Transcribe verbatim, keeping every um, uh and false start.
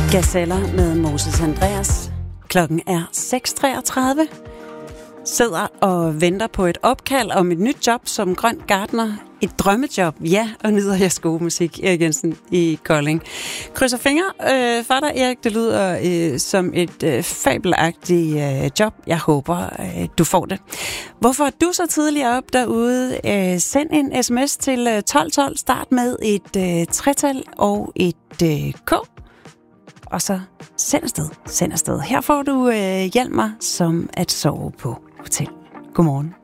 Gazeller med Moses Andreas. Klokken er seks treogtredive. Sidder og venter på et opkald om et nyt job som grøn gartner. Et drømmejob, ja, og nyder jeg gode musik, Erik Jensen i Kolding. Krydser fingre øh, for dig, Erik. Det lyder øh, som et øh, fabelagtigt øh, job. Jeg håber, øh, du får det. Hvorfor er du så tidligere op derude? Øh, send en sms til øh, tolv tolv. Start med et øh, tretal og et øh, K. Og så send afsted, send afsted. Her får du øh, Hjalmar som at sove på hotel. Godmorgen.